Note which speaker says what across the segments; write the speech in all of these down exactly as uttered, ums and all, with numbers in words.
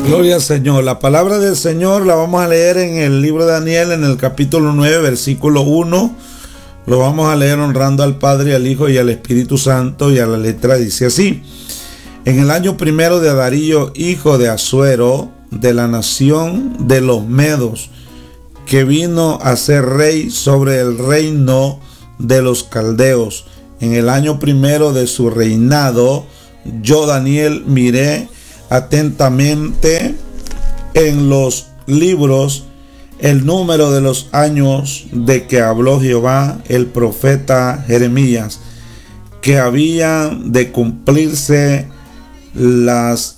Speaker 1: Gloria al Señor. La palabra del Señor la vamos a leer en el libro de Daniel, en el capítulo nueve, versículo uno. Lo vamos a leer honrando al Padre, al Hijo y al Espíritu Santo, y a la letra dice así: en el año primero de Darío, hijo de Asuero, de la nación de los Medos, que vino a ser rey sobre el reino de los caldeos, en el año primero de su reinado, yo Daniel miré atentamente en los libros el número de los años de que habló Jehová el profeta Jeremías, que habían de cumplirse las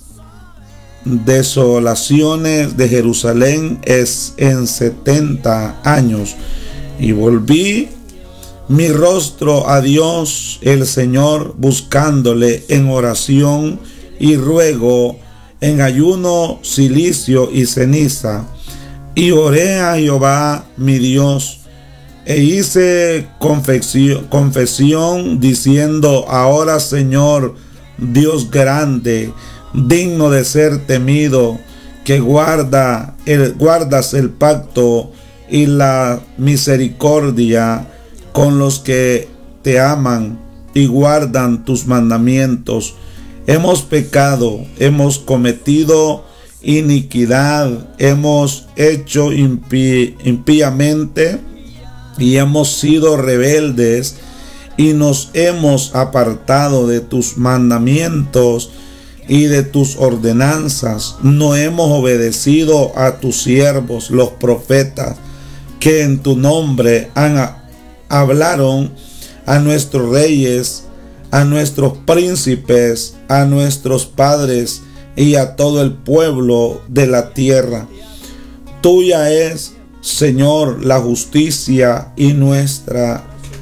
Speaker 1: desolaciones de Jerusalén es en setenta años. Y volví mi rostro a Dios el Señor, buscándole en oración y ruego, en ayuno, cilicio y ceniza, y oré a Jehová mi Dios, e hice confesión, confesión diciendo: ahora, Señor, Dios grande, digno de ser temido, que guarda el, guardas el pacto y la misericordia con los que te aman y guardan tus mandamientos. Hemos pecado, hemos cometido iniquidad, hemos hecho impí, impíamente y hemos sido rebeldes y nos hemos apartado de tus mandamientos y de tus ordenanzas. No hemos obedecido a tus siervos, los profetas, que en tu nombre han, hablaron a nuestros reyes, a nuestros príncipes, a nuestros padres y a todo el pueblo de la tierra. Tuya es, Señor, la justicia y nuestra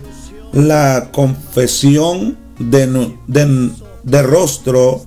Speaker 1: la confesión de, de, de rostro,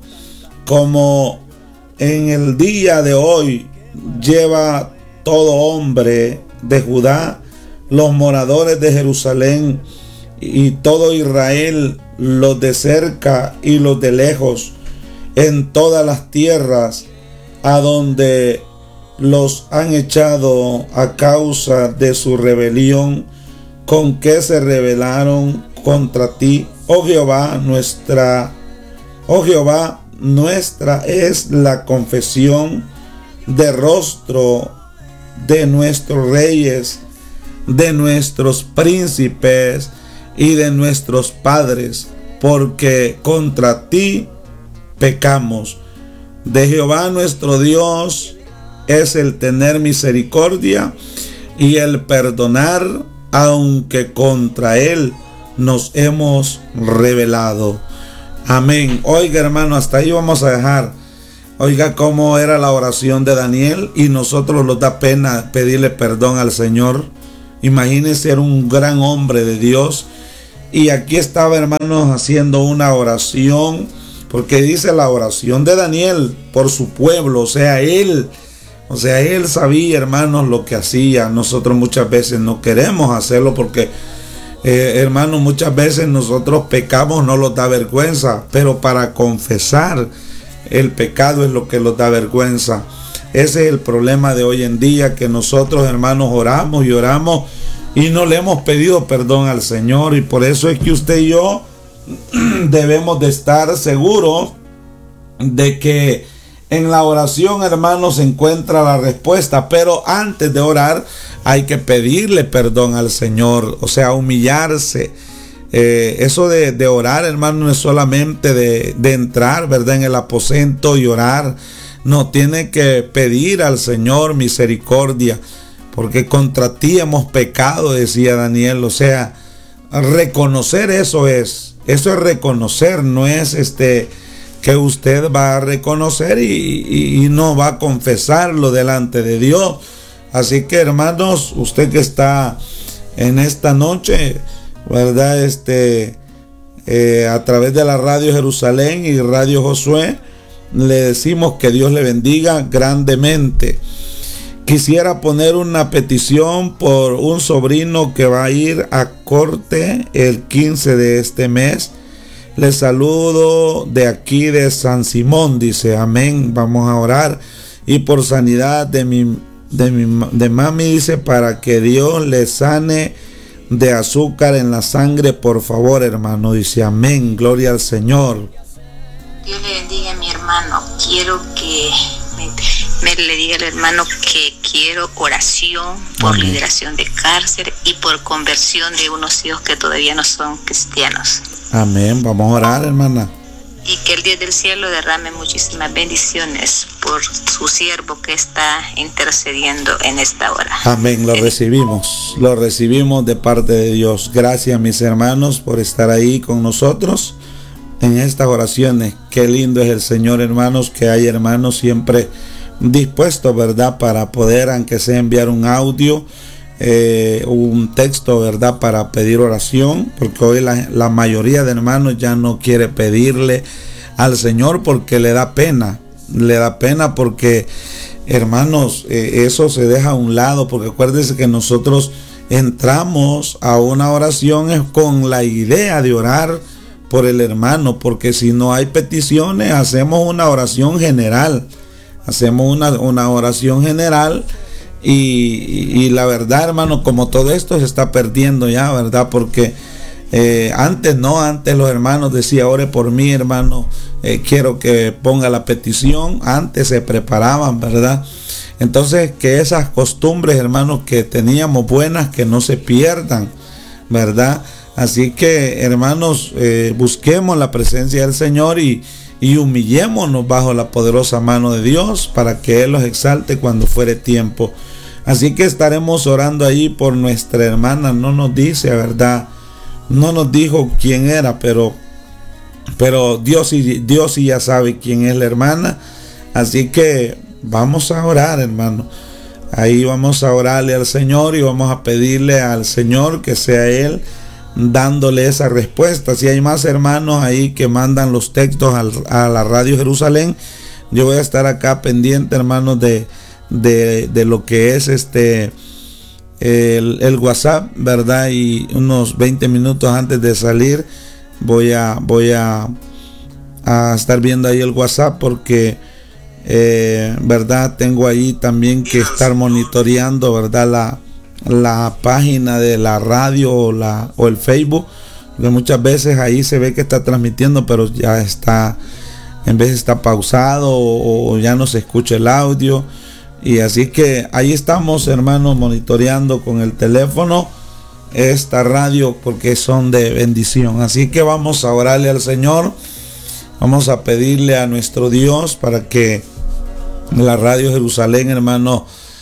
Speaker 1: como en el día de hoy lleva todo hombre de Judá, los moradores de Jerusalén y todo Israel, los de cerca y los de lejos, en todas las tierras a donde los han echado a causa de su rebelión, con que se rebelaron contra ti. Oh Jehová, nuestra, oh Jehová, nuestra es la confesión de rostro de nuestros reyes, de nuestros príncipes y de nuestros padres, porque contra ti pecamos. De Jehová nuestro Dios es el tener misericordia y el perdonar, aunque contra él nos hemos rebelado. Amén. Oiga, hermano, hasta ahí vamos a dejar. Oiga cómo era la oración de Daniel, y nosotros nos da pena pedirle perdón al Señor. Imagínense, era un gran hombre de Dios, y aquí estaba, hermanos, haciendo una oración, porque dice la oración de Daniel por su pueblo. O sea, él, o sea, él sabía, hermanos, lo que hacía. Nosotros muchas veces no queremos hacerlo porque, eh, hermanos, muchas veces nosotros pecamos, no nos da vergüenza, pero para confesar el pecado es lo que nos da vergüenza. Ese es el problema de hoy en día, que nosotros, hermanos, oramos y oramos y no le hemos pedido perdón al Señor, y por eso es que usted y yo debemos de estar seguros de que en la oración, hermanos, se encuentra la respuesta. Pero antes de orar hay que pedirle perdón al Señor, o sea, humillarse. Eh, eso de, de orar, hermano, no es solamente de, de entrar, ¿verdad?, en el aposento y orar. No, tiene que pedir al Señor misericordia, porque contra ti hemos pecado, decía Daniel. O sea, reconocer eso es, eso es reconocer, no es este que usted va a reconocer y, y, y no va a confesarlo delante de Dios. Así que, hermanos, usted que está en esta noche, ¿verdad?, este eh, a través de la Radio Jerusalén y Radio Josué, le decimos que Dios le bendiga grandemente. Quisiera poner una petición por un sobrino que va a ir a corte el quince de este mes. Les saludo de aquí de San Simón, dice. Amén. Vamos a orar y por sanidad de mi, de mi de mami, dice, para que Dios le sane de azúcar en la sangre, por favor, hermano. Dice, amén, gloria al Señor.
Speaker 2: Dios le bendiga, mi hermano. Quiero que me, me le diga al hermano que quiero oración por amén. Liberación de cárcel y por conversión de unos hijos que todavía no son cristianos.
Speaker 1: Amén, vamos a orar, hermana.
Speaker 2: Y que el Dios del cielo derrame muchísimas bendiciones por su siervo que está intercediendo en esta hora.
Speaker 1: Amén, lo recibimos, lo recibimos de parte de Dios. Gracias, mis hermanos, por estar ahí con nosotros en estas oraciones. Qué lindo es el Señor, hermanos, que hay hermanos siempre dispuestos, ¿verdad?, para poder, aunque sea enviar un audio, eh, un texto, ¿verdad?, para pedir oración, porque hoy la, la mayoría de hermanos ya no quiere pedirle al Señor porque le da pena, le da pena porque, hermanos, eh, eso se deja a un lado, porque acuérdense que nosotros entramos a una oración es con la idea de orar por el hermano, porque si no hay peticiones, hacemos una oración general, hacemos una, una oración general y, y, y la verdad, hermano, como todo esto se está perdiendo ya, ¿verdad? Porque eh, antes no, antes los hermanos decían, ore por mí, hermano, eh, quiero que ponga la petición, antes se preparaban, ¿verdad? Entonces, que esas costumbres, hermanos, que teníamos buenas, que no se pierdan, ¿verdad? Así que, hermanos, eh, busquemos la presencia del Señor y, y humillémonos bajo la poderosa mano de Dios para que Él los exalte cuando fuere tiempo. Así que estaremos orando ahí por nuestra hermana. No nos dice, ¿verdad? No nos dijo quién era, pero, pero Dios, Dios sí ya sabe quién es la hermana. Así que vamos a orar, hermano. Ahí vamos a orarle al Señor y vamos a pedirle al Señor que sea Él dándole esa respuesta. Si hay más hermanos ahí que mandan los textos al, a la Radio Jerusalén, yo voy a estar acá pendiente, hermanos, de, de, de lo que es este el, el WhatsApp, ¿verdad? Y unos veinte minutos antes de salir voy a voy a, a estar viendo ahí el WhatsApp porque eh, verdad, tengo ahí también que estar monitoreando, verdad, la la página de la radio o, la, o el Facebook, que muchas veces ahí se ve que está transmitiendo, pero ya está, en vez está pausado o, o ya no se escucha el audio. Y así que ahí estamos, hermanos, monitoreando con el teléfono esta radio porque son de bendición. Así que vamos a orarle al Señor, vamos a pedirle a nuestro Dios para que la Radio Jerusalén, hermano,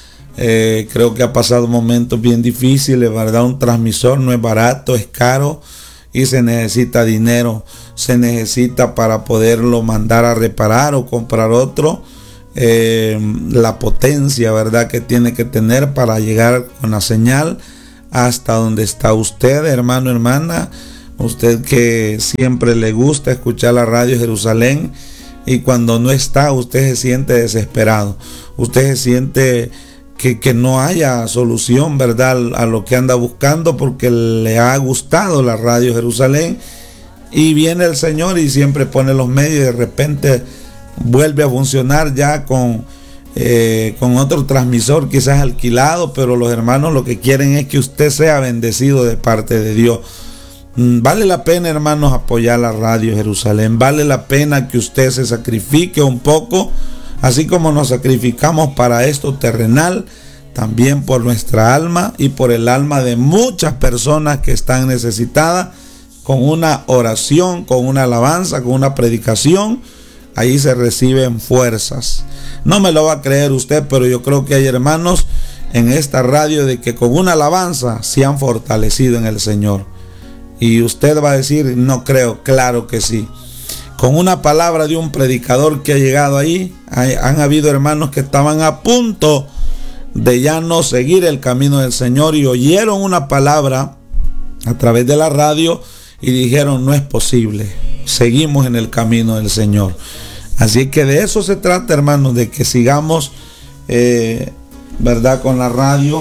Speaker 1: Eh, creo que ha pasado momentos bien difíciles, ¿verdad? Un transmisor no es barato, es caro y se necesita dinero, se necesita para poderlo mandar a reparar o comprar otro, eh, la potencia, ¿verdad?, que tiene que tener para llegar con la señal hasta donde está usted, hermano, hermana, usted que siempre le gusta escuchar la Radio Jerusalén y cuando no está usted se siente desesperado, usted se siente Que, que no haya solución, ¿verdad?, a lo que anda buscando porque le ha gustado la Radio Jerusalén y viene el Señor y siempre pone los medios y de repente vuelve a funcionar ya con, eh, con otro transmisor quizás alquilado, pero los hermanos lo que quieren es que usted sea bendecido de parte de Dios. Vale la pena, hermanos, apoyar la Radio Jerusalén, vale la pena que usted se sacrifique un poco. Así como nos sacrificamos para esto terrenal, también por nuestra alma y por el alma de muchas personas que están necesitadas, con una oración, con una alabanza, con una predicación, ahí se reciben fuerzas. No me lo va a creer usted, pero yo creo que hay hermanos en esta radio de que con una alabanza se han fortalecido en el Señor. Y usted va a decir, no creo, claro que sí. Con una palabra de un predicador que ha llegado ahí, hay, han habido hermanos que estaban a punto de ya no seguir el camino del Señor y oyeron una palabra a través de la radio y dijeron, no es posible, seguimos en el camino del Señor. Así que de eso se trata, hermanos, de que sigamos, eh, verdad, con la radio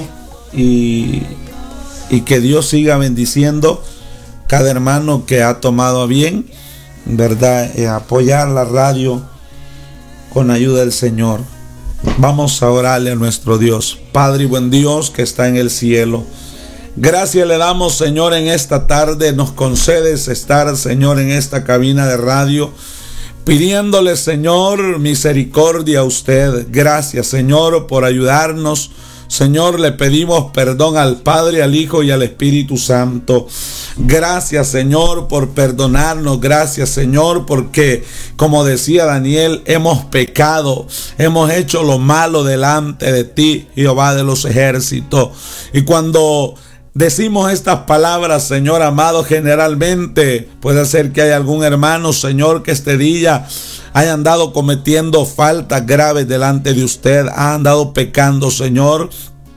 Speaker 1: y, y que Dios siga bendiciendo cada hermano que ha tomado a bien, verdad, eh, apoyar la radio con ayuda del Señor. Vamos a orarle a nuestro Dios. Padre y buen Dios que está en el cielo, gracias le damos, Señor, en esta tarde. Nos concedes estar, Señor, en esta cabina de radio, pidiéndole, Señor, misericordia a usted. Gracias, Señor, por ayudarnos. Señor, le pedimos perdón al Padre, al Hijo y al Espíritu Santo. Gracias, Señor, por perdonarnos. Gracias, Señor, porque, como decía Daniel, hemos pecado, hemos hecho lo malo delante de ti, Jehová de los ejércitos. Y cuando decimos estas palabras, Señor amado, generalmente puede ser que haya algún hermano, Señor, que este día haya andado cometiendo faltas graves delante de usted, ha andado pecando, Señor.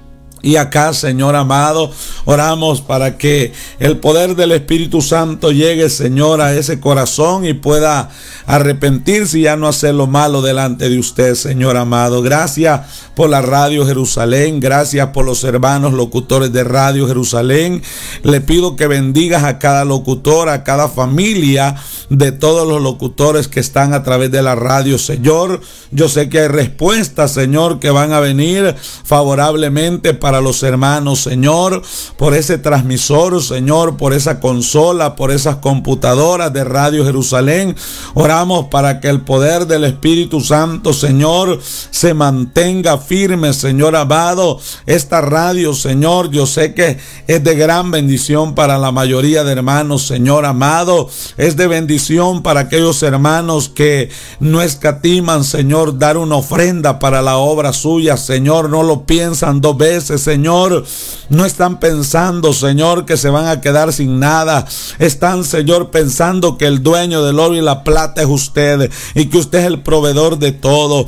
Speaker 1: Y acá, Señor amado, oramos para que el poder del Espíritu Santo llegue, Señor, a ese corazón y pueda arrepentirse y ya no hacer lo malo delante de usted, Señor amado. Gracias por la Radio Jerusalén, gracias por los hermanos locutores de Radio Jerusalén. Le pido que bendigas a cada locutor, a cada familia de todos los locutores que están a través de la radio, Señor. Yo sé que hay respuestas, Señor, que van a venir favorablemente para para los hermanos, Señor, por ese transmisor, Señor, por esa consola, por esas computadoras de Radio Jerusalén. Oramos para que el poder del Espíritu Santo, Señor, se mantenga firme, Señor amado. Esta radio, Señor, yo sé que es de gran bendición para la mayoría de hermanos, Señor amado. Es de bendición para aquellos hermanos que no escatiman, Señor, dar una ofrenda para la obra suya, Señor. No lo piensan dos veces, Señor. No están pensando, Señor, que se van a quedar sin nada. Están, Señor, pensando que el dueño del oro y la plata es usted y que usted es el proveedor de todo.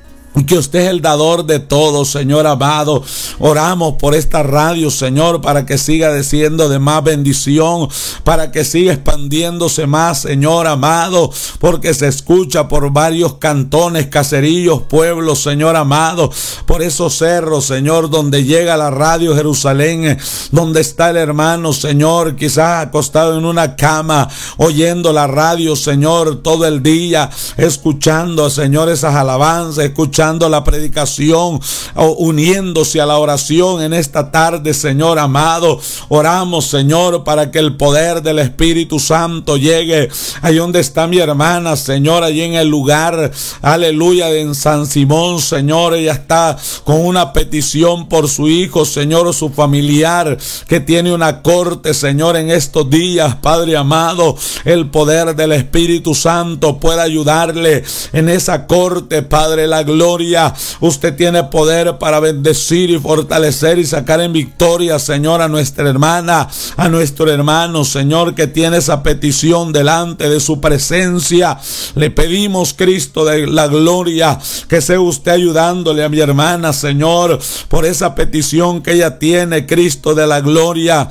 Speaker 1: Y que usted es el dador de todo, Señor amado. Oramos por esta radio, Señor, para que siga desciendo de más bendición, para que siga expandiéndose más, Señor amado, porque se escucha por varios cantones, caserillos, pueblos, Señor amado, por esos cerros, Señor, donde llega la Radio Jerusalén, donde está el hermano, Señor, quizás acostado en una cama, oyendo la radio, Señor, todo el día, escuchando, Señor, esas alabanzas, escuchando la predicación, uniéndose a la oración en esta tarde, Señor amado. Oramos, Señor, para que el poder del Espíritu Santo llegue ahí donde está mi hermana, Señor, allí en el lugar, aleluya, en San Simón, Señor. Ella está con una petición por su hijo, Señor, su familiar que tiene una corte, Señor, en estos días, Padre amado. El poder del Espíritu Santo puede ayudarle en esa corte, Padre, la gloria. Usted tiene poder para bendecir y fortalecer y sacar en victoria, Señor, a nuestra hermana, a nuestro hermano, Señor, que tiene esa petición delante de su presencia. Le pedimos, Cristo de la gloria, que sea usted ayudándole a mi hermana, Señor, por esa petición que ella tiene, Cristo de la gloria.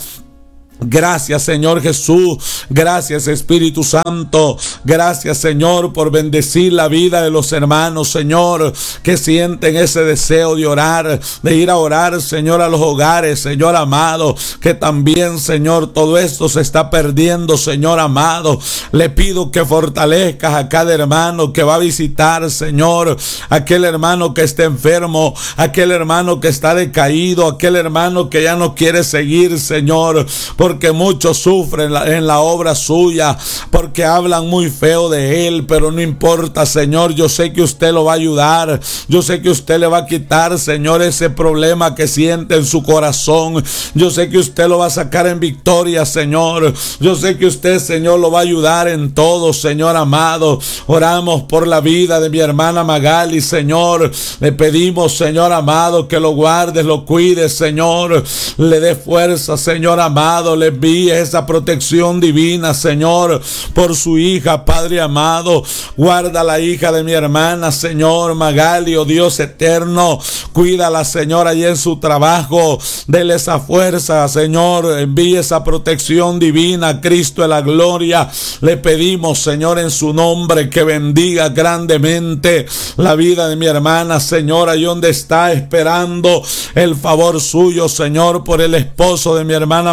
Speaker 1: Gracias, Señor Jesús. Gracias, Espíritu Santo. Gracias, Señor, por bendecir la vida de los hermanos, Señor, que sienten ese deseo de orar, de ir a orar, Señor, a los hogares, Señor amado, que también, Señor, todo esto se está perdiendo, Señor amado. Le pido que fortalezcas a cada hermano que va a visitar, Señor, aquel hermano que está enfermo, aquel hermano que está decaído, aquel hermano que ya no quiere seguir, Señor, porque muchos sufren en la, en la obra suya, porque hablan muy feo de él, pero no importa, Señor. Yo sé que usted lo va a ayudar. Yo sé que usted le va a quitar, Señor, ese problema que siente en su corazón. Yo sé que usted lo va a sacar en victoria, Señor. Yo sé que usted, Señor, lo va a ayudar en todo, Señor amado. Oramos por la vida de mi hermana Magali, Señor. Le pedimos, Señor amado, que lo guardes, lo cuides, Señor. Le dé fuerza, Señor amado. Le envíe esa protección divina, Señor, por su hija, Padre amado. Guarda la hija de mi hermana, Señor Magali, oh Dios eterno. Cuídala, Señor, allí en su trabajo. Dele esa fuerza, Señor. Envíe esa protección divina, Cristo de la gloria. Le pedimos, Señor, en su nombre, que bendiga grandemente la vida de mi hermana, Señor, allí donde está esperando el favor suyo, Señor, por el esposo de mi hermana Magali,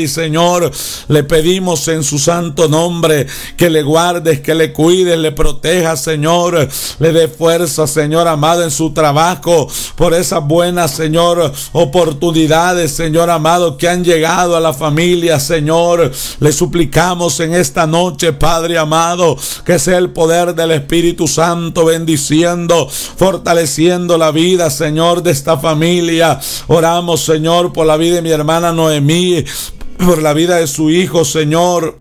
Speaker 1: y Señor, le pedimos en su santo nombre que le guardes, que le cuides, le protejas, Señor, le dé fuerza, Señor amado, en su trabajo, por esas buenas, Señor, oportunidades, Señor amado, que han llegado a la familia, Señor. Le suplicamos en esta noche, Padre amado, que sea el poder del Espíritu Santo bendiciendo, fortaleciendo la vida, Señor, de esta familia. Oramos, Señor, por la vida de mi hermana Noemí, por la vida de su hijo, Señor.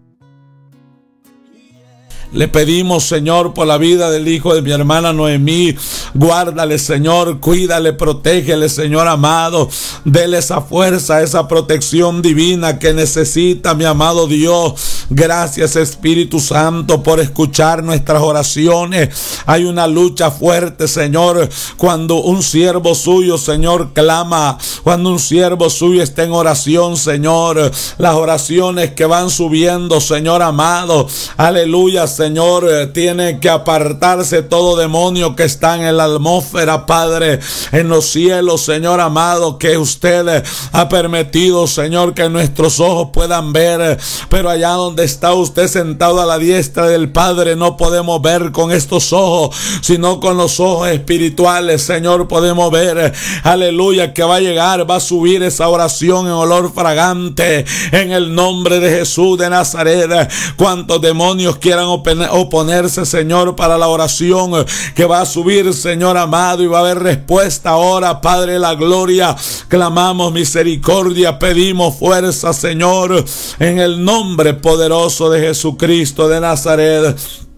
Speaker 1: Le pedimos, Señor, por la vida del hijo de mi hermana Noemí. Guárdale, Señor, cuídale, protégele, Señor amado. Dele esa fuerza, esa protección divina que necesita, mi amado Dios. Gracias, Espíritu Santo, por escuchar nuestras oraciones. Hay una lucha fuerte, Señor, cuando un siervo suyo, Señor, clama. Cuando un siervo suyo está en oración, Señor. Las oraciones que van subiendo, Señor amado. Aleluya, Señor, tiene que apartarse todo demonio que está en la atmósfera, Padre, en los cielos, Señor amado, que usted ha permitido, Señor, que nuestros ojos puedan ver, pero allá donde está usted sentado a la diestra del Padre, no podemos ver con estos ojos, sino con los ojos espirituales, Señor, podemos ver, aleluya, que va a llegar, va a subir esa oración en olor fragante, en el nombre de Jesús de Nazaret. Cuantos demonios quieran oponerse, Señor, para la oración que va a subir, Señor amado, y va a haber respuesta ahora, Padre de la gloria. Clamamos misericordia, pedimos fuerza, Señor, en el nombre poderoso de Jesucristo de Nazaret.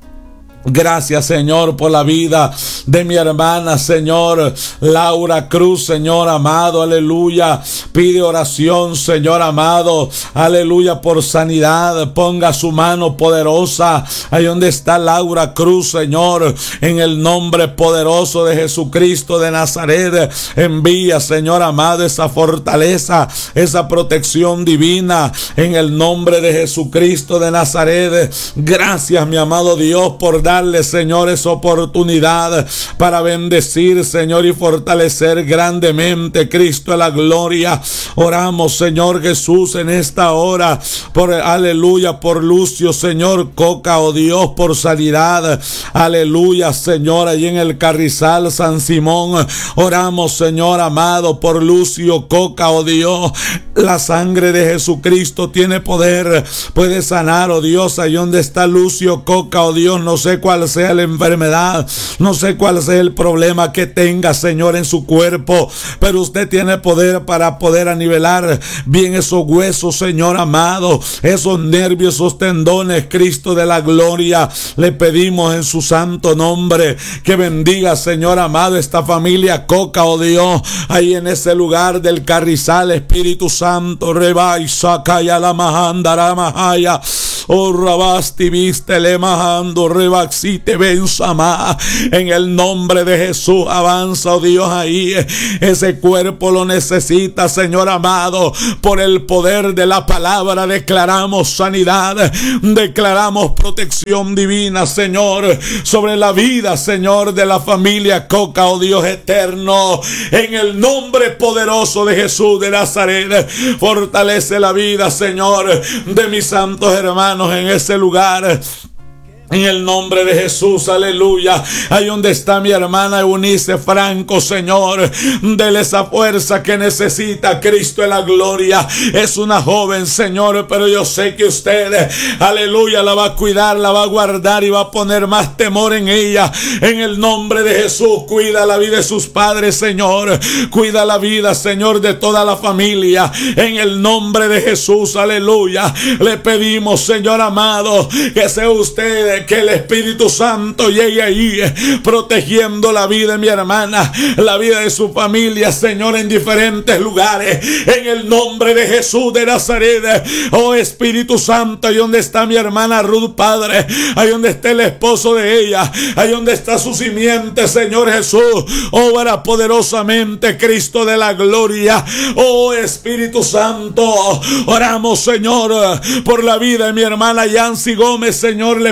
Speaker 1: Gracias, Señor, por la vida de mi hermana, Señor, Laura Cruz, Señor amado, aleluya. Pide oración, Señor amado, aleluya, por sanidad. Ponga su mano poderosa ahí donde está Laura Cruz, Señor, en el nombre poderoso de Jesucristo de Nazaret. Envía, Señor amado, esa fortaleza, esa protección divina en el nombre de Jesucristo de Nazaret. Gracias, mi amado Dios, por dar darle, Señor, esa oportunidad para bendecir, Señor, y fortalecer grandemente, Cristo de la gloria. Oramos, Señor Jesús, en esta hora, por aleluya, por Lucio, Señor Coca, oh Dios, por sanidad, aleluya, Señor, allí en el Carrizal San Simón. Oramos, Señor amado, por Lucio Coca, oh Dios. La sangre de Jesucristo tiene poder, puede sanar, oh Dios, allí donde está Lucio Coca, oh Dios. No sé cuál sea la enfermedad, no sé cuál sea el problema que tenga, Señor, en su cuerpo, pero usted tiene poder para poder anivelar bien esos huesos, Señor amado, esos nervios, esos tendones, Cristo de la gloria. Le pedimos en su santo nombre que bendiga, Señor amado, esta familia Coca, oh Dios, ahí en ese lugar del Carrizal. Espíritu Santo, reba y saca ya la majandara mahaya. Oh, rabasti viste le majando, rebaxite benzama. En el nombre de Jesús, avanza, oh Dios, ahí. Ese cuerpo lo necesita, Señor amado. Por el poder de la palabra declaramos sanidad, declaramos protección divina, Señor, sobre la vida, Señor, de la familia Coca, oh Dios eterno. En el nombre poderoso de Jesús de Nazaret, fortalece la vida, Señor, de mis santos hermanos en ese lugar. En el nombre de Jesús, aleluya. Ahí donde está mi hermana Eunice Franco, Señor, dele esa fuerza que necesita, Cristo de la gloria. Es una joven, Señor, pero yo sé que usted, aleluya, la va a cuidar, la va a guardar y va a poner más temor en ella. En el nombre de Jesús, cuida la vida de sus padres, Señor. Cuida la vida, Señor, de toda la familia. En el nombre de Jesús, aleluya. Le pedimos, Señor amado, que sea usted, que el Espíritu Santo llegue ahí, protegiendo la vida de mi hermana, la vida de su familia, Señor, en diferentes lugares. En el nombre de Jesús de Nazaret, oh Espíritu Santo, ahí donde está mi hermana Ruth, Padre, ahí donde está el esposo de ella, ahí donde está su simiente, Señor Jesús, obra poderosamente, Cristo de la gloria. Oh Espíritu Santo, oramos, Señor, por la vida de mi hermana Yancy Gómez, Señor. Le pedimos,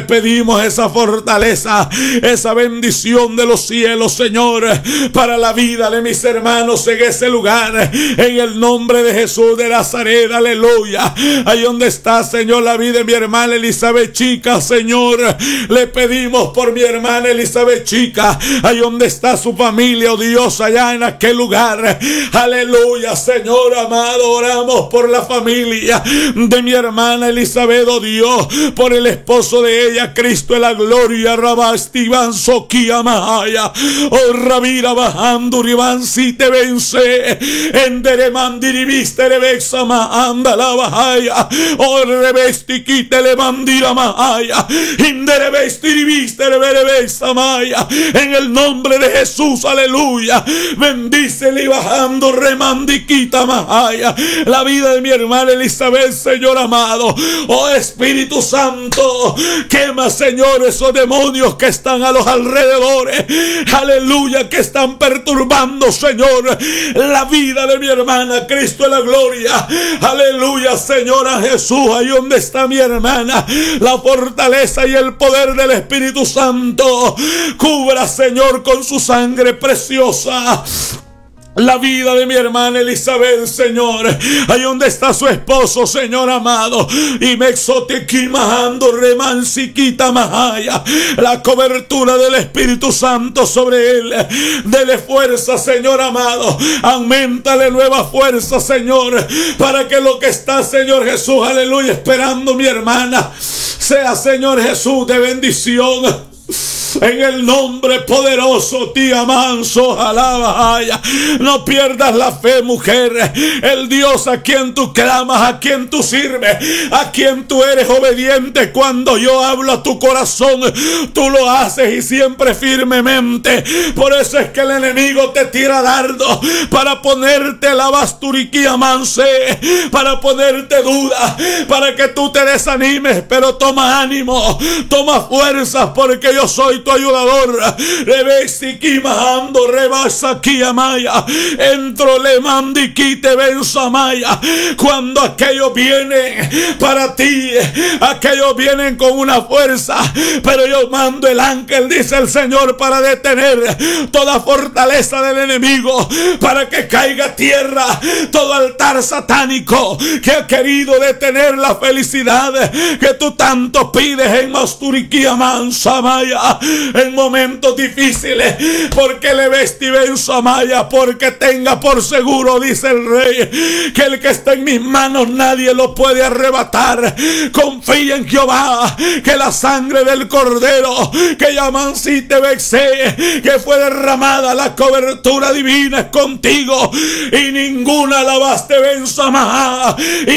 Speaker 1: pedimos esa fortaleza, esa bendición de los cielos, Señor, para la vida de mis hermanos en ese lugar, en el nombre de Jesús de Nazaret, aleluya. Ahí donde está, Señor, la vida de mi hermana Elizabeth Chica, Señor, le pedimos por mi hermana Elizabeth Chica, ahí donde está su familia, oh Dios, allá en aquel lugar, aleluya, Señor amado, oramos por la familia de mi hermana Elizabeth, oh Dios, por el esposo de ella, Cristo de la gloria, Rabastivan Soquia Mahaya, oh Rabira bajando Riban si te vence, en Deremandiriviste Rebexa Mahanda la Bahaya, oh Rebestiquite le mandira Mahaya, Inderebestiriviste Rebexa Maya, en el nombre de Jesús, aleluya, bendícele y bajando Remandiquita Mahaya, la vida de mi hermana Elizabeth, Señor amado, oh Espíritu Santo, quema, Señor, esos demonios que están a los alrededores, aleluya, que están perturbando, Señor, la vida de mi hermana, Cristo de la gloria, aleluya, Señor a Jesús, ahí donde está mi hermana, la fortaleza y el poder del Espíritu Santo, cubra, Señor, con su sangre preciosa la vida de mi hermana Elizabeth, Señor, ahí donde está su esposo, Señor amado, y me exotiquimajando remansiquita mahaya, la cobertura del Espíritu Santo sobre él, dele fuerza, Señor amado, aumentale nueva fuerza, Señor, para que lo que está, Señor Jesús, aleluya, esperando mi hermana, sea, Señor Jesús, de bendición. En el nombre poderoso, tía manso, alaba, no pierdas la fe, mujer. El Dios a quien tú clamas, a quien tú sirves, a quien tú eres obediente. Cuando yo hablo a tu corazón, tú lo haces y siempre firmemente. Por eso es que el enemigo te tira dardo para ponerte la basturiquía manse, para ponerte duda, para que tú te desanimes. Pero toma ánimo, toma fuerzas, porque yo soy tu ayudador. Rebesiquimajando rebasaquiamaya, entro le mandiquite bensamaya. Cuando aquellos vienen para ti, aquellos vienen con una fuerza, pero yo mando el ángel, dice el Señor, para detener toda fortaleza del enemigo, para que caiga a tierra todo altar satánico que ha querido detener la felicidad que tú tanto pides en Masturiquía Mansamaya, en momentos difíciles, porque le vestí bensamaya, porque tenga por seguro, dice el Rey, que el que está en mis manos nadie lo puede arrebatar. Confía en Jehová, que la sangre del cordero que llaman si te vexé, que fue derramada, la cobertura divina es contigo, y ninguna alabaste bensamaya.